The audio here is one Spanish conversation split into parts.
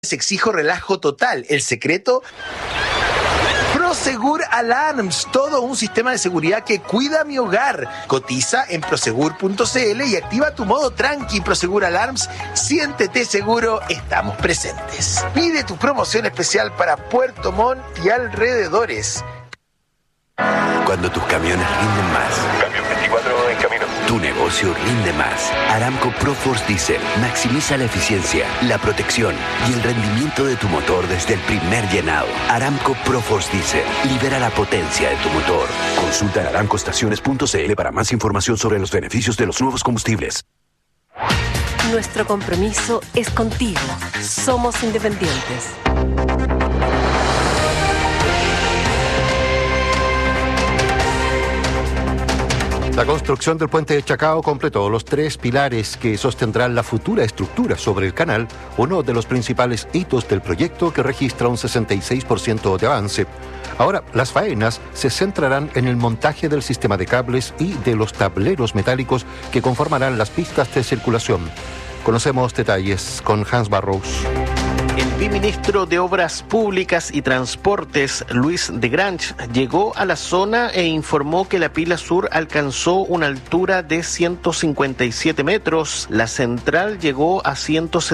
Exijo relajo total. El secreto, Prosegur Alarms, todo un sistema de seguridad que cuida mi hogar. Cotiza en prosegur.cl y activa tu modo tranqui. Prosegur Alarms, siéntete seguro, estamos presentes. Pide tu promoción especial para Puerto Montt y alrededores. Cuando tus camiones rinden más. Camión 24 en camino. Tu negocio rinde más. Aramco ProForce Diesel maximiza la eficiencia, la protección y el rendimiento de tu motor desde el primer llenado. Aramco ProForce Diesel libera la potencia de tu motor. Consulta en aramcoestaciones.cl para más información sobre los beneficios de los nuevos combustibles. Nuestro compromiso es contigo. Somos independientes. La construcción del puente de Chacao completó los 3 pilares que sostendrán la futura estructura sobre el canal, uno de los principales hitos del proyecto que registra un 66% de avance. Ahora, las faenas se centrarán en el montaje del sistema de cables y de los tableros metálicos que conformarán las pistas de circulación. Conocemos detalles con Hans Barrows. El viceministro de Obras Públicas y Transportes, Luis de Grange, llegó a la zona e informó que la pila sur alcanzó una altura de 157 metros, la central llegó a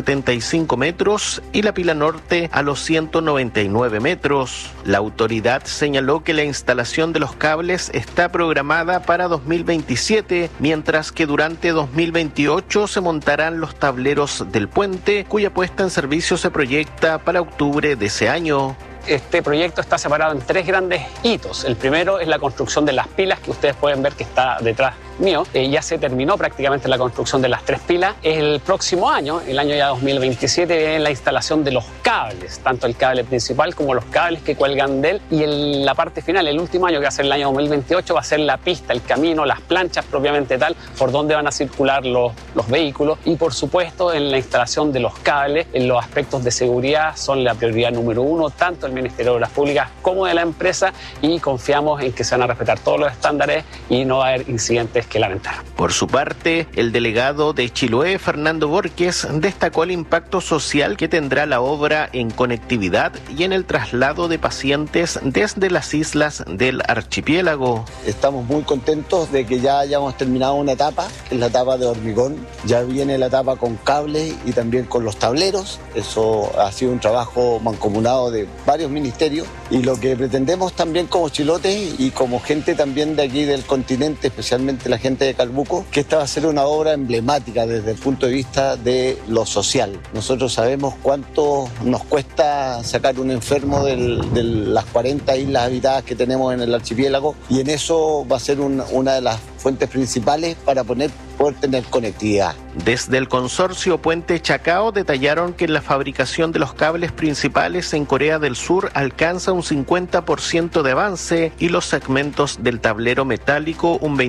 175 metros y la pila norte a los 199 metros. La autoridad señaló que la instalación de los cables está programada para 2027, mientras que durante 2028 se montarán los tableros del puente, cuya puesta en servicio se proyecta para octubre de ese año. Este proyecto está separado en 3 grandes hitos. El primero es la construcción de las pilas, que ustedes pueden ver que está detrás mío. Ya se terminó prácticamente la construcción de las 3 pilas. El próximo año, el año ya 2027, viene la instalación de los cables, tanto el cable principal como los cables que cuelgan de él. Y la parte final, el último año, que va a ser el año 2028, va a ser la pista, el camino, las planchas propiamente tal, por donde van a circular los vehículos. Y por supuesto, en la instalación de los cables, en los aspectos de seguridad son la prioridad número 1, tanto el Ministerio de Obras Públicas como de la empresa, y confiamos en que se van a respetar todos los estándares y no va a haber incidentes que lamentar. Por su parte, el delegado de Chiloé, Fernando Borges, destacó el impacto social que tendrá la obra en conectividad y en el traslado de pacientes desde las islas del archipiélago. Estamos muy contentos de que ya hayamos terminado una etapa, que es la etapa de hormigón. Ya viene la etapa con cables y también con los tableros. Eso ha sido un trabajo mancomunado de varios ministerios, y lo que pretendemos también como chilotes y como gente también de aquí del continente, especialmente la gente de Calbuco, que esta va a ser una obra emblemática desde el punto de vista de lo social. Nosotros sabemos cuánto nos cuesta sacar un enfermo de las 40 islas habitadas que tenemos en el archipiélago, y en eso va a ser una de las fuentes principales para poder tener conectividad. Desde el consorcio Puente Chacao detallaron que la fabricación de los cables principales en Corea del Sur alcanza un 50% de avance y los segmentos del tablero metálico un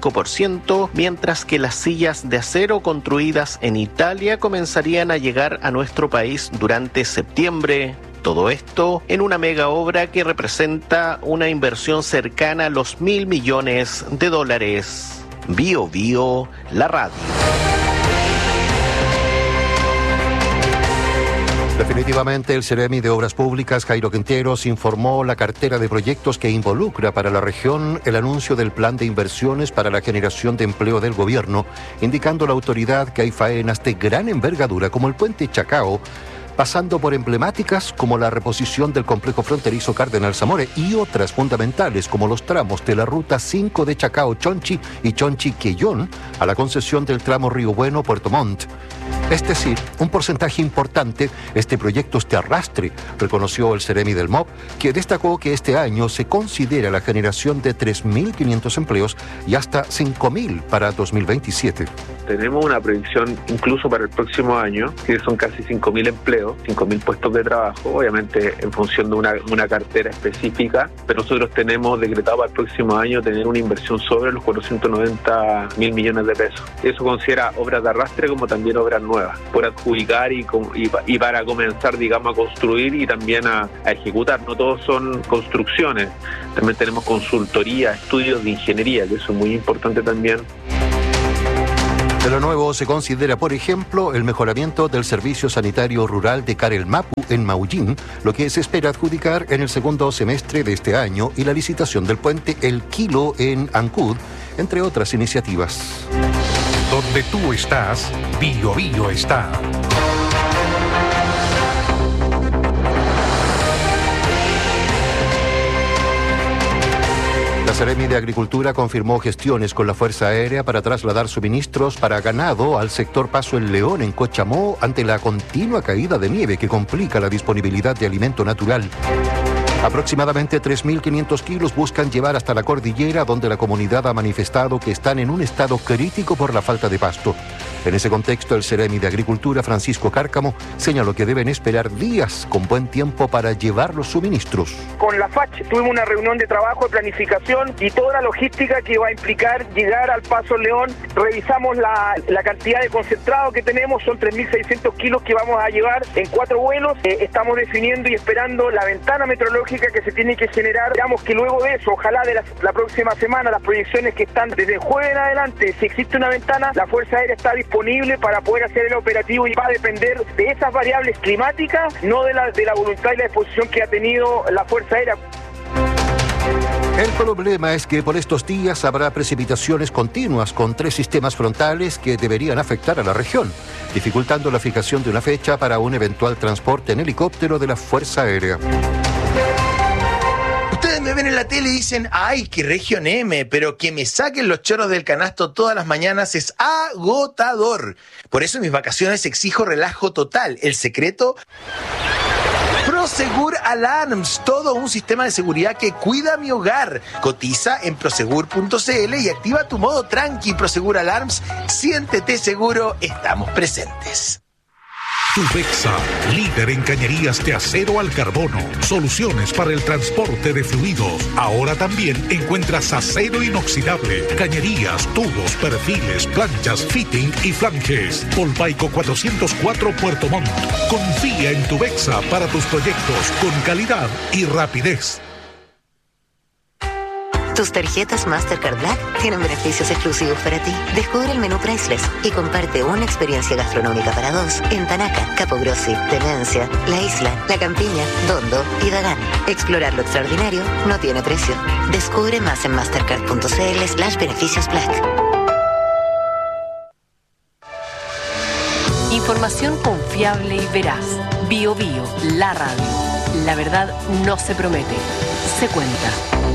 25%, mientras que las sillas de acero construidas en Italia comenzarían a llegar a nuestro país durante septiembre. Todo esto en una mega obra que representa una inversión cercana a los $1.000 millones. Bio Bio, la radio. Definitivamente, el Ceremi de Obras Públicas, Jairo Quinteros, informó la cartera de proyectos que involucra para la región el anuncio del plan de inversiones para la generación de empleo del gobierno, indicando la autoridad que hay faenas de gran envergadura como el puente Chacao, pasando por emblemáticas como la reposición del complejo fronterizo Cardenal Zamore y otras fundamentales como los tramos de la ruta 5 de Chacao-Chonchi y Chonchi-Quellón a la concesión del tramo Río Bueno-Puerto Montt. Es decir, un porcentaje importante, este proyecto es de arrastre, reconoció el Ceremi del MOP, que destacó que este año se considera la generación de 3.500 empleos y hasta 5.000 para 2027. Tenemos una predicción incluso para el próximo año, que son casi 5.000 empleos, 5.000 puestos de trabajo, obviamente en función de una cartera específica, pero nosotros tenemos decretado para el próximo año tener una inversión sobre los 490.000 millones de pesos. Eso considera obras de arrastre como también obras nuevas, por adjudicar y para comenzar, digamos, a construir y también a ejecutar. No todos son construcciones, también tenemos consultoría, estudios de ingeniería, que eso es muy importante también. De lo nuevo se considera, por ejemplo, el mejoramiento del servicio sanitario rural de Carelmapu en Maullín, lo que se espera adjudicar en el segundo semestre de este año, y la licitación del puente El Kilo en Ancud, entre otras iniciativas. Donde tú estás, Bio Bio está. La Seremi de Agricultura confirmó gestiones con la Fuerza Aérea para trasladar suministros para ganado al sector Paso el León en Cochamó ante la continua caída de nieve que complica la disponibilidad de alimento natural. Aproximadamente 3.500 kilos buscan llevar hasta la cordillera, donde la comunidad ha manifestado que están en un estado crítico por la falta de pasto. En ese contexto, el Seremi de Agricultura, Francisco Cárcamo, señaló que deben esperar días con buen tiempo para llevar los suministros. Con la FACH tuvimos una reunión de trabajo, de planificación y toda la logística que va a implicar llegar al Paso León. Revisamos la cantidad de concentrado que tenemos, son 3.600 kilos que vamos a llevar en 4 vuelos. Estamos definiendo y esperando la ventana meteorológica que se tiene que generar. Esperamos que luego de eso, ojalá de la próxima semana, las proyecciones que están desde el jueves en adelante, si existe una ventana, la Fuerza Aérea está disponible para poder hacer el operativo, y va a depender de esas variables climáticas, no de la voluntad y la disposición que ha tenido la Fuerza Aérea. El problema es que por estos días habrá precipitaciones continuas con 3 sistemas frontales que deberían afectar a la región, dificultando la fijación de una fecha para un eventual transporte en helicóptero de la Fuerza Aérea. Ustedes me ven en la tele y dicen, ¡ay, qué región M! Pero que me saquen los choros del canasto todas las mañanas es agotador. Por eso en mis vacaciones exijo relajo total. El secreto: Prosegur Alarms, todo un sistema de seguridad que cuida mi hogar. Cotiza en prosegur.cl y activa tu modo tranqui. Prosegur Alarms, siéntete seguro, estamos presentes. Tubexa, líder en cañerías de acero al carbono. Soluciones para el transporte de fluidos. Ahora también encuentras acero inoxidable, cañerías, tubos, perfiles, planchas, fitting y flanges. Polpaico 404 Puerto Montt. Confía en Tubexa para tus proyectos con calidad y rapidez. Tus tarjetas Mastercard Black tienen beneficios exclusivos para ti. Descubre el menú Priceless y comparte una experiencia gastronómica para 2 en Tanaca, Capogrossi, Tenencia, La Isla, La Campiña, Dondo y Dagán. Explorar lo extraordinario no tiene precio. Descubre más en mastercard.cl/beneficios Black. Información confiable y veraz. Bio Bio, la radio. La verdad no se promete, se cuenta.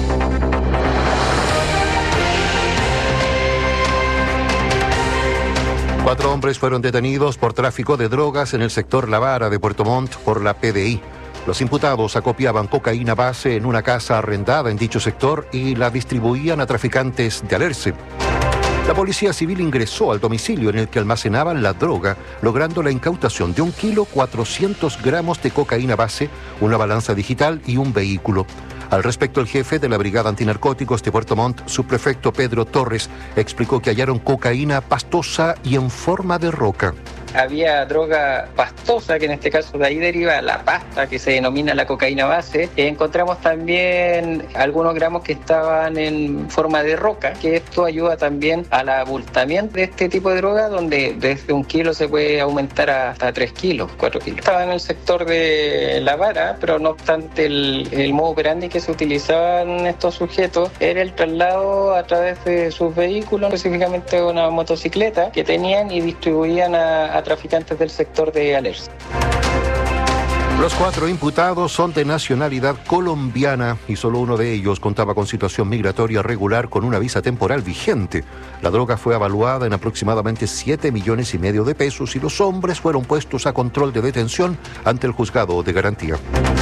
Cuatro hombres fueron detenidos por tráfico de drogas en el sector La Vara de Puerto Montt por la PDI. Los imputados acopiaban cocaína base en una casa arrendada en dicho sector y la distribuían a traficantes de Alerce. La Policía Civil ingresó al domicilio en el que almacenaban la droga, logrando la incautación de 1 kilo 400 gramos de cocaína base, una balanza digital y un vehículo. Al respecto, el jefe de la Brigada Antinarcóticos de Puerto Montt, subprefecto Pedro Torres, explicó que hallaron cocaína pastosa y en forma de roca. Había droga pastosa, que en este caso de ahí deriva la pasta, que se denomina la cocaína base. Encontramos también algunos gramos que estaban en forma de roca, que esto ayuda también al abultamiento de este tipo de droga, donde desde 1 kilo se puede aumentar hasta 3 kilos, 4 kilos. Estaba en el sector de La Vara, pero no obstante el modo operandi que se utilizaban estos sujetos era el traslado a través de sus vehículos, específicamente una motocicleta que tenían y distribuían a traficantes del sector de Alerce. Los 4 imputados son de nacionalidad colombiana y solo uno de ellos contaba con situación migratoria regular con una visa temporal vigente. La droga fue evaluada en aproximadamente 7,5 millones de pesos y los hombres fueron puestos a control de detención ante el juzgado de garantía.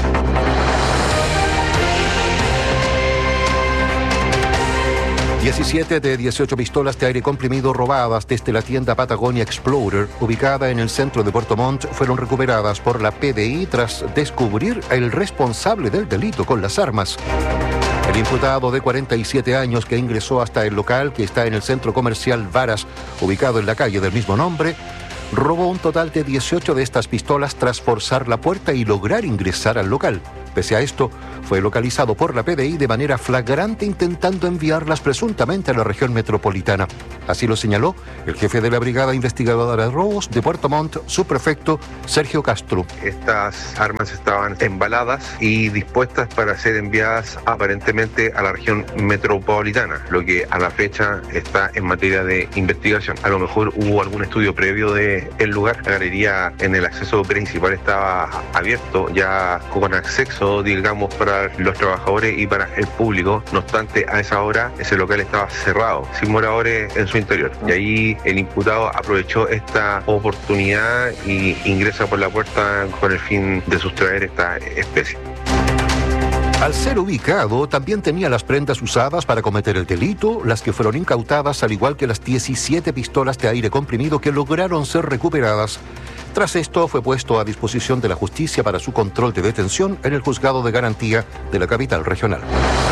17 de 18 pistolas de aire comprimido robadas desde la tienda Patagonia Explorer, ubicada en el centro de Puerto Montt, fueron recuperadas por la PDI tras descubrir el responsable del delito con las armas. El imputado de 47 años que ingresó hasta el local, que está en el centro comercial Varas, ubicado en la calle del mismo nombre, robó un total de 18 de estas pistolas tras forzar la puerta y lograr ingresar al local. Pese a esto, fue localizado por la PDI de manera flagrante intentando enviarlas presuntamente a la región metropolitana. Así lo señaló el jefe de la Brigada Investigadora de Robos de Puerto Montt, subprefecto Sergio Castro. Estas armas estaban embaladas y dispuestas para ser enviadas aparentemente a la región metropolitana, lo que a la fecha está en materia de investigación. A lo mejor hubo algún estudio previo del lugar. La galería en el acceso principal estaba abierto, ya con acceso, digamos, para los trabajadores y para el público. No obstante, a esa hora ese local estaba cerrado, sin moradores en su interior. Y ahí el imputado aprovechó esta oportunidad y ingresa por la puerta con el fin de sustraer esta especie. Al ser ubicado, también tenía las prendas usadas para cometer el delito, las que fueron incautadas, al igual que las 17 pistolas de aire comprimido que lograron ser recuperadas. Tras esto, fue puesto a disposición de la justicia para su control de detención en el juzgado de garantía de la capital regional.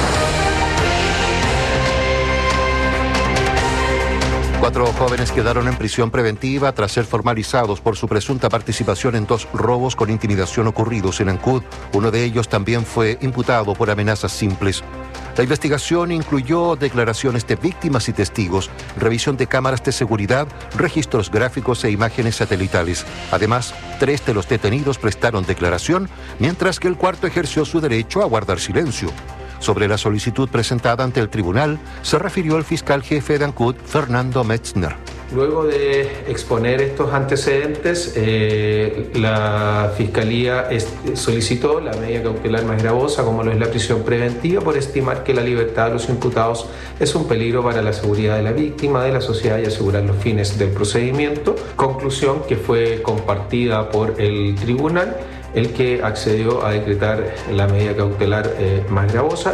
4 jóvenes quedaron en prisión preventiva tras ser formalizados por su presunta participación en 2 robos con intimidación ocurridos en Ancud. Uno de ellos también fue imputado por amenazas simples. La investigación incluyó declaraciones de víctimas y testigos, revisión de cámaras de seguridad, registros gráficos e imágenes satelitales. Además, 3 de los detenidos prestaron declaración, mientras que el cuarto ejerció su derecho a guardar silencio. Sobre la solicitud presentada ante el tribunal, se refirió el fiscal jefe de Ancud, Fernando Metzner. Luego de exponer estos antecedentes, la Fiscalía solicitó la medida cautelar más gravosa, como lo es la prisión preventiva, por estimar que la libertad de los imputados es un peligro para la seguridad de la víctima, de la sociedad y asegurar los fines del procedimiento. Conclusión que fue compartida por el tribunal, el que accedió a decretar la medida cautelar más gravosa.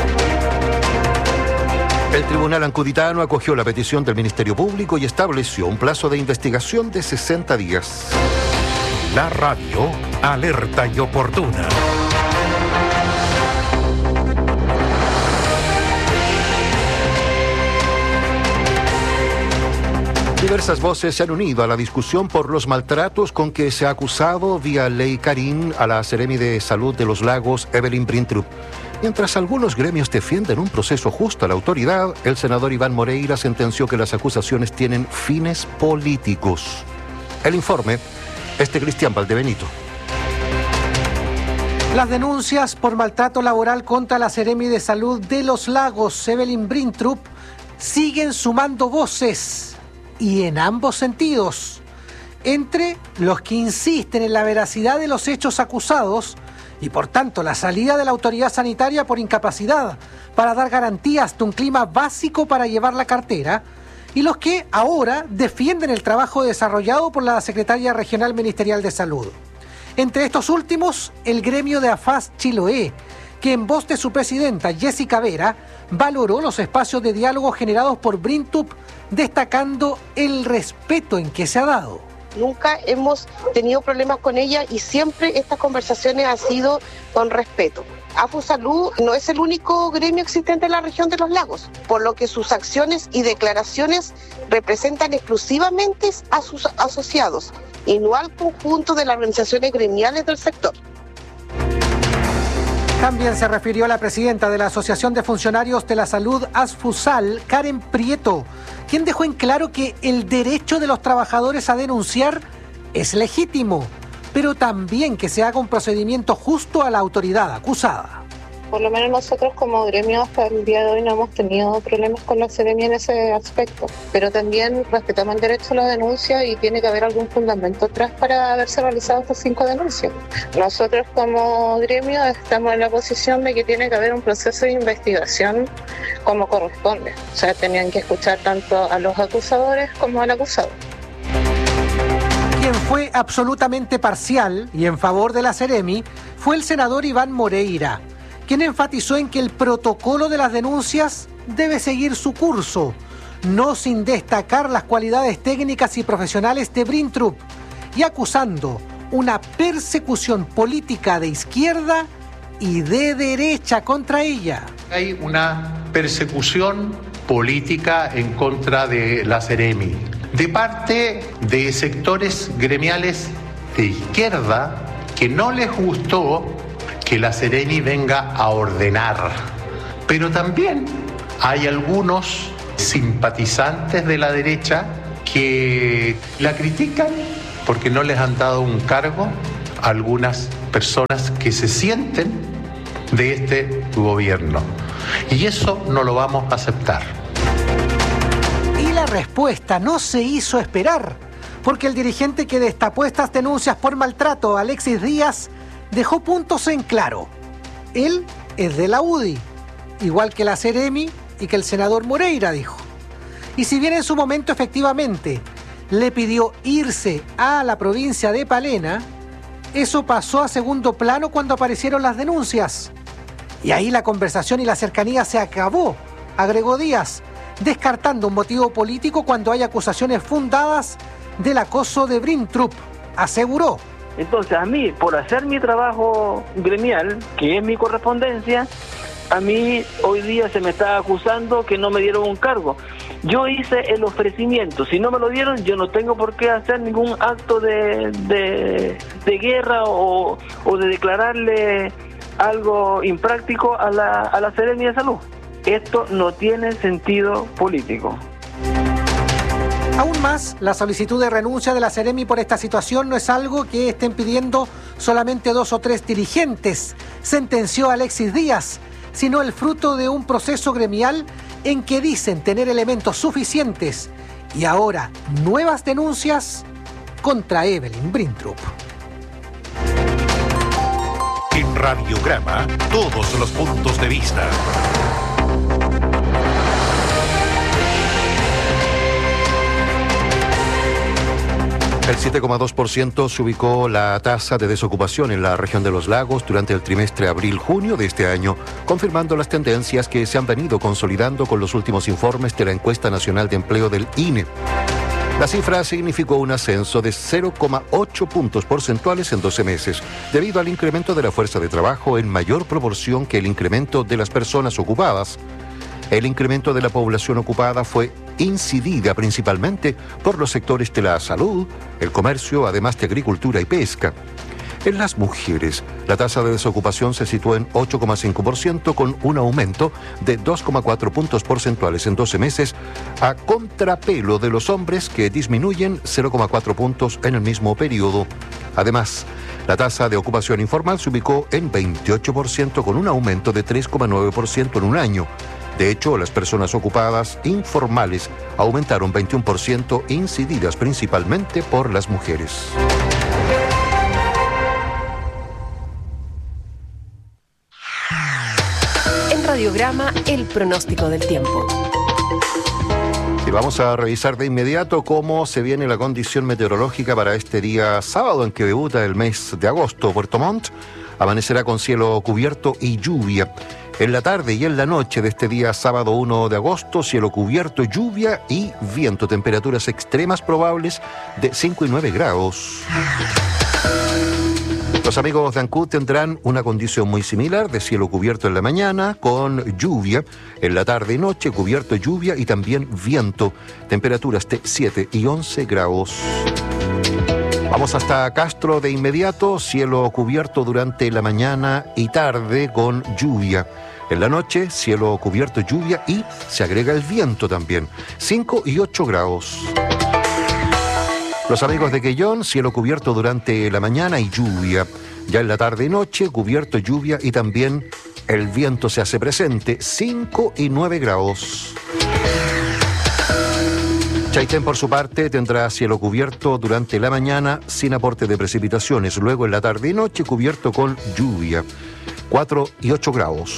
El tribunal ancuditano acogió la petición del Ministerio Público y estableció un plazo de investigación de 60 días. La radio, alerta y oportuna. Diversas voces se han unido a la discusión por los maltratos con que se ha acusado vía ley Karin a la Seremi de Salud de los Lagos, Evelyn Brintrup. Mientras algunos gremios defienden un proceso justo a la autoridad, el senador Iván Moreira sentenció que las acusaciones tienen fines políticos. El informe es de Cristian Valdebenito. Las denuncias por maltrato laboral contra la Seremi de Salud de los Lagos, Evelyn Brintrup, siguen sumando voces, y en ambos sentidos, entre los que insisten en la veracidad de los hechos acusados y por tanto la salida de la autoridad sanitaria por incapacidad para dar garantías de un clima básico para llevar la cartera, y los que ahora defienden el trabajo desarrollado por la Secretaría Regional Ministerial de Salud. Entre estos últimos, el gremio de AFAS Chiloé, que en voz de su presidenta Jessica Vera valoró los espacios de diálogo generados por Brintrup, destacando el respeto en que se ha dado. Nunca hemos tenido problemas con ella y siempre estas conversaciones han sido con respeto. AFUSalud no es el único gremio existente en la región de los lagos, por lo que sus acciones y declaraciones representan exclusivamente a sus asociados y no al conjunto de las organizaciones gremiales del sector. También se refirió a la presidenta de la Asociación de Funcionarios de la Salud, ASFUSAL, Karen Prieto, quien dejó en claro que el derecho de los trabajadores a denunciar es legítimo, pero también que se haga un procedimiento justo a la autoridad acusada. Por lo menos nosotros como gremio hasta el día de hoy no hemos tenido problemas con la Seremi en ese aspecto, pero también respetamos el derecho a la denuncia y tiene que haber algún fundamento atrás para haberse realizado estas 5 denuncias. Nosotros como gremio estamos en la posición de que tiene que haber un proceso de investigación como corresponde, o sea, tenían que escuchar tanto a los acusadores como al acusado. Quien fue absolutamente parcial y en favor de la Seremi fue el senador Iván Moreira, quien enfatizó en que el protocolo de las denuncias debe seguir su curso, no sin destacar las cualidades técnicas y profesionales de Brintrup, y acusando una persecución política de izquierda y de derecha contra ella. Hay una persecución política en contra de la Seremi, de parte de sectores gremiales de izquierda que no les gustó que la Seremi venga a ordenar, pero también hay algunos simpatizantes de la derecha que la critican porque no les han dado un cargo a algunas personas que se sienten de este gobierno. Y eso no lo vamos a aceptar. Y la respuesta no se hizo esperar, porque el dirigente que destapó estas denuncias por maltrato, Alexis Díaz, dejó puntos en claro. Él es de la UDI, igual que la Seremi y que el senador Moreira, dijo. Y si bien en su momento efectivamente le pidió irse a la provincia de Palena, eso pasó a segundo plano cuando aparecieron las denuncias. Y ahí la conversación y la cercanía se acabó, agregó Díaz, descartando un motivo político cuando hay acusaciones fundadas del acoso de Brintrup, aseguró. Entonces a mí, por hacer mi trabajo gremial, que es mi correspondencia, a mí hoy día se me está acusando que no me dieron un cargo. Yo hice el ofrecimiento, si no me lo dieron, yo no tengo por qué hacer ningún acto de guerra o de declararle algo impráctico a la Seremi de Salud. Esto no tiene sentido político. Aún más, la solicitud de renuncia de la Seremi por esta situación no es algo que estén pidiendo solamente 2 o 3 dirigentes, sentenció Alexis Díaz, sino el fruto de un proceso gremial en que dicen tener elementos suficientes y ahora nuevas denuncias contra Evelyn Brintrup. En Radiograma, todos los puntos de vista. El 7,2% se ubicó la tasa de desocupación en la región de los lagos durante el trimestre abril-junio de este año, confirmando las tendencias que se han venido consolidando con los últimos informes de la Encuesta Nacional de Empleo del INE. La cifra significó un ascenso de 0,8 puntos porcentuales en 12 meses, debido al incremento de la fuerza de trabajo en mayor proporción que el incremento de las personas ocupadas. El incremento de la población ocupada fue incidida principalmente por los sectores de la salud, el comercio, además de agricultura y pesca. En las mujeres, la tasa de desocupación se situó en 8,5% con un aumento de 2,4 puntos porcentuales en 12 meses, a contrapelo de los hombres que disminuyen 0,4 puntos en el mismo periodo. Además, la tasa de ocupación informal se ubicó en 28% con un aumento de 3,9% en un año. De hecho, las personas ocupadas informales aumentaron 21%, incididas principalmente por las mujeres. En Radiograma, el pronóstico del tiempo. Y vamos a revisar de inmediato cómo se viene la condición meteorológica para este día sábado en que debuta el mes de agosto. Puerto Montt amanecerá con cielo cubierto y lluvia. En la tarde y en la noche de este día sábado 1 de agosto, cielo cubierto, lluvia y viento. Temperaturas extremas probables de 5 y 9 grados. Los amigos de Ancud tendrán una condición muy similar, de cielo cubierto en la mañana, con lluvia. En la tarde y noche, cubierto, lluvia y también viento. Temperaturas de 7 y 11 grados. Vamos hasta Castro de inmediato, cielo cubierto durante la mañana y tarde con lluvia. En la noche, cielo cubierto, lluvia y se agrega el viento también. 5 y 8 grados. Los amigos de Quellón, cielo cubierto durante la mañana y lluvia. Ya en la tarde y noche, cubierto, lluvia y también el viento se hace presente. 5 y 9 grados. Chaitén, por su parte, tendrá cielo cubierto durante la mañana sin aporte de precipitaciones. Luego en la tarde y noche, cubierto con lluvia. 4 y 8 grados.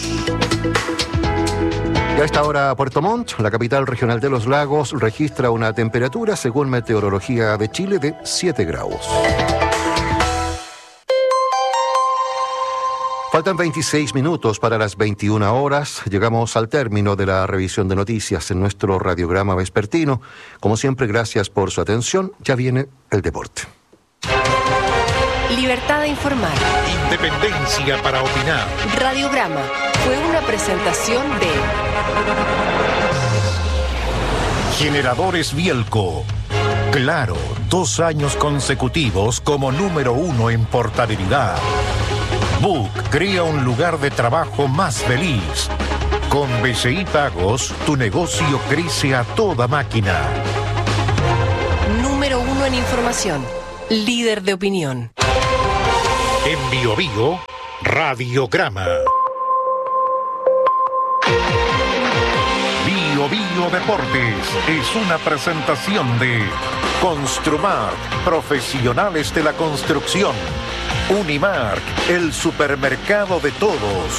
Y a esta hora, Puerto Montt, la capital regional de los lagos, registra una temperatura, según Meteorología de Chile, de 7 grados. Faltan 26 minutos para las 21 horas. Llegamos al término de la revisión de noticias en nuestro radiograma vespertino. Como siempre, gracias por su atención. Ya viene el deporte. Libertad de informar. Independencia para opinar. Radiograma fue una presentación de Generadores Bielco. Claro, 2 años consecutivos como número 1 en portabilidad. Book crea un lugar de trabajo más feliz. Con BCI Pagos, tu negocio crece a toda máquina. Número 1 en información. Líder de opinión. En Bio Bio, Radiograma. Bio Bio Deportes es una presentación de Construmark, profesionales de la construcción. Unimark, el supermercado de todos.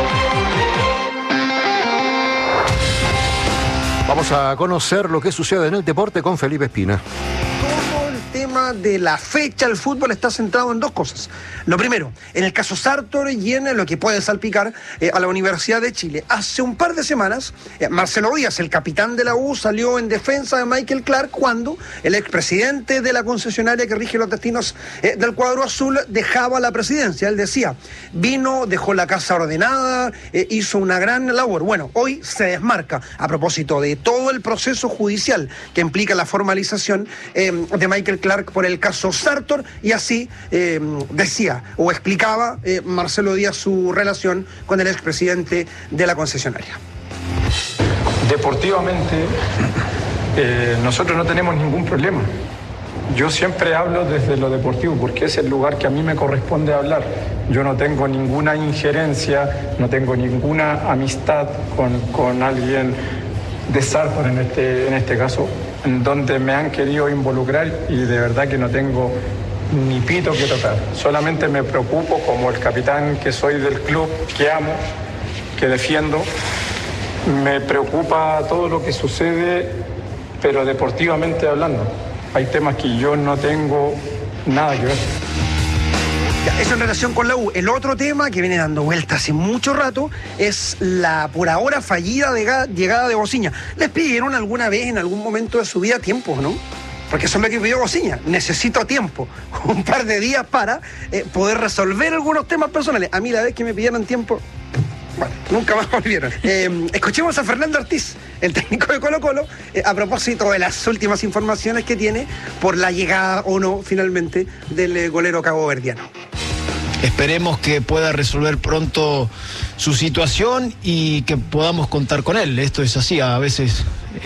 Vamos a conocer lo que sucede en el deporte con Felipe Espina. El tema de la fecha, el fútbol está centrado en dos cosas. Lo primero, en el caso Sartor y en lo que puede salpicar a la Universidad de Chile. Hace un par de semanas, Marcelo Díaz, el capitán de la U, salió en defensa de Michael Clark cuando el expresidente de la concesionaria que rige los destinos del cuadro azul dejaba la presidencia. Él decía, vino, dejó la casa ordenada, hizo una gran labor. Bueno, hoy se desmarca a propósito de todo el proceso judicial que implica la formalización de Michael Clark por el caso Sartor, y así decía o explicaba Marcelo Díaz su relación con el expresidente de la concesionaria. Deportivamente, nosotros no tenemos ningún problema. Yo siempre hablo desde lo deportivo porque es el lugar que a mí me corresponde hablar. Yo no tengo ninguna injerencia, no tengo ninguna amistad con alguien de Sartor en este caso, en donde me han querido involucrar, y de verdad que no tengo ni pito que tocar. Solamente me preocupo como el capitán que soy del club, que amo, que defiendo. Me preocupa todo lo que sucede, pero deportivamente hablando. Hay temas que yo no tengo nada que ver. Eso en relación con la U. El otro tema que viene dando vuelta hace mucho rato es la por ahora fallida llegada de Bociña. ¿Les pidieron alguna vez en algún momento de su vida tiempo, no? Porque eso es lo que pidió Bociña. Necesito tiempo, un par de días para poder resolver algunos temas personales. A mí la vez que me pidieron tiempo, bueno, nunca más volvieron. Escuchemos a Fernando Ortiz, el técnico de Colo-Colo, a propósito de las últimas informaciones que tiene por la llegada o no, finalmente, del golero caboverdiano. Esperemos que pueda resolver pronto su situación y que podamos contar con él. Esto es así, a veces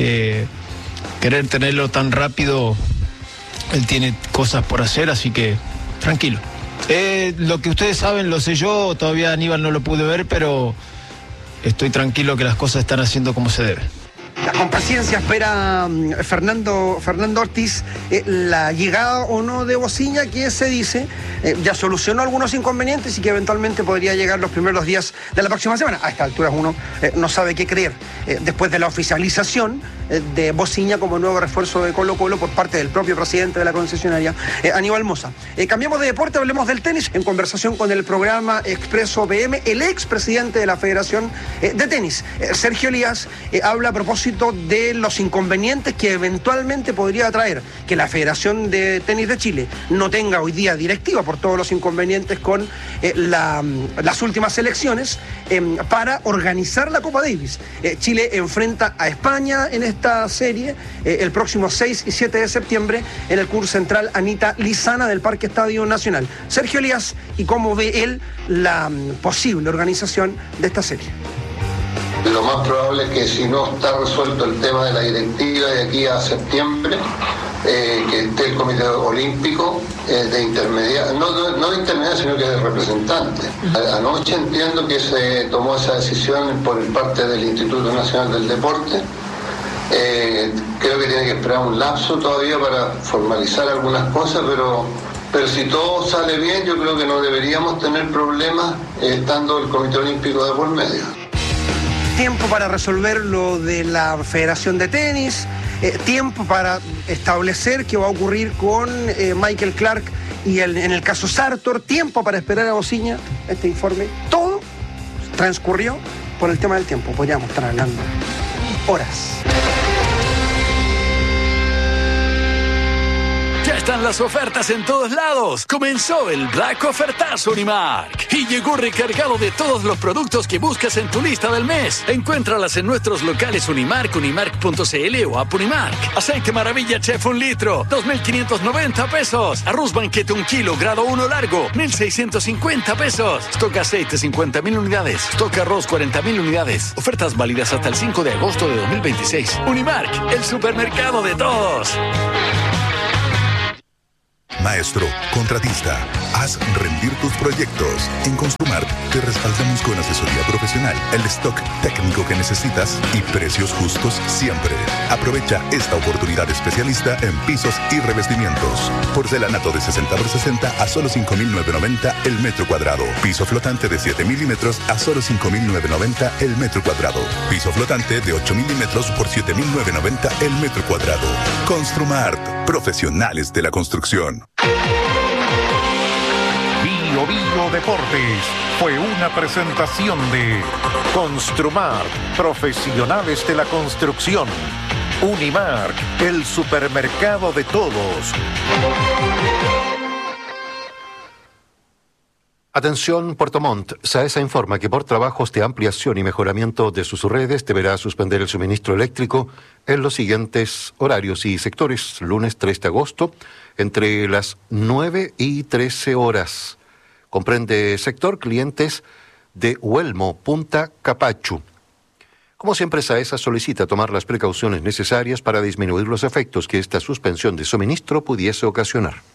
querer tenerlo tan rápido, él tiene cosas por hacer, así que tranquilo. Lo que ustedes saben lo sé yo, todavía Aníbal no lo pude ver, pero estoy tranquilo que las cosas están haciendo como se debe. Con paciencia espera Fernando Ortiz la llegada o no de Bociña, que se dice ya solucionó algunos inconvenientes y que eventualmente podría llegar los primeros días de la próxima semana. A estas alturas uno no sabe qué creer después de la oficialización de Bociña como nuevo refuerzo de Colo-Colo por parte del propio presidente de la concesionaria, Aníbal Mosa. Cambiamos de deporte, hablemos del tenis. En conversación con el programa Expreso PM, el expresidente de la Federación de Tenis, Sergio Elías, habla a propósito de los inconvenientes que eventualmente podría traer que la Federación de Tenis de Chile no tenga hoy día directiva por todos los inconvenientes con las últimas elecciones para organizar la Copa Davis. Chile enfrenta a España en esta serie el próximo 6 y 7 de septiembre en el Club Central Anita Lizana del Parque Estadio Nacional. Sergio Elías, y cómo ve él la posible organización de esta serie. Lo más probable es que si no está resuelto el tema de la directiva de aquí a septiembre, que esté el Comité Olímpico de intermediario, no de intermediario, sino que de representante. Anoche entiendo que se tomó esa decisión por parte del Instituto Nacional del Deporte. Creo que tiene que esperar un lapso todavía para formalizar algunas cosas, pero si todo sale bien, yo creo que no deberíamos tener problemas estando el Comité Olímpico de por medio. Tiempo para resolver lo de la Federación de Tenis, tiempo para establecer qué va a ocurrir con Michael Clark y en el caso Sartor, tiempo para esperar a Bociña, este informe. Todo transcurrió por el tema del tiempo. Podríamos estar hablando horas. Ya están las ofertas en todos lados. Comenzó el Black Ofertazo Unimark y llegó recargado de todos los productos que buscas en tu lista del mes. Encuéntralas en nuestros locales Unimark, unimark.cl o App Unimark. Aceite Maravilla Chef 1 litro, 2.590 pesos. Arroz Banquete 1 kilo, grado 1 largo, 1.650 pesos. Stock aceite 50.000 unidades. Stock arroz 40.000 unidades. Ofertas válidas hasta el 5 de agosto de 2026. Unimark, el supermercado de todos. Maestro, contratista, haz rendir tus proyectos. En Construmart te respaldamos con asesoría profesional, el stock técnico que necesitas y precios justos siempre. Aprovecha esta oportunidad especialista en pisos y revestimientos. Porcelanato de 60 por 60 a solo 5.990 el metro cuadrado. Piso flotante de 7 milímetros a solo 5.990 el metro cuadrado. Piso flotante de 8 milímetros por 7.990 el metro cuadrado. Construmart, profesionales de la construcción. Bio Bio Deportes fue una presentación de Construmart, profesionales de la construcción. Unimark, el supermercado de todos. Atención, Puerto Montt. SAESA informa que por trabajos de ampliación y mejoramiento de sus redes deberá suspender el suministro eléctrico en los siguientes horarios y sectores. Lunes 3 de agosto, entre las 9 y 13 horas. Comprende sector clientes de Huelmo, Punta Capachu. Como siempre, SAESA solicita tomar las precauciones necesarias para disminuir los efectos que esta suspensión de suministro pudiese ocasionar.